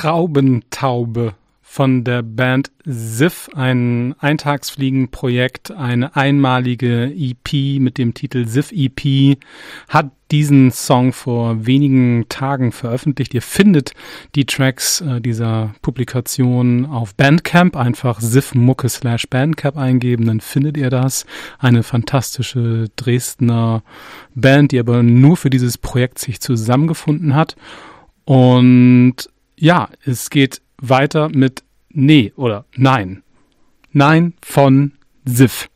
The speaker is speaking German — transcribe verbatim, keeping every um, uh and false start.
Traubentaube von der Band Ziff, ein Eintagsfliegen-Projekt, eine einmalige E P mit dem Titel Ziff E P, hat diesen Song vor wenigen Tagen veröffentlicht. Ihr findet die Tracks äh, dieser Publikation auf Bandcamp, einfach Ziff-Mucke slash Bandcamp eingeben, dann findet ihr das. Eine fantastische Dresdner Band, die aber nur für dieses Projekt sich zusammengefunden hat. Und ja, es geht weiter mit Nee oder Nein. Nein von Ziff.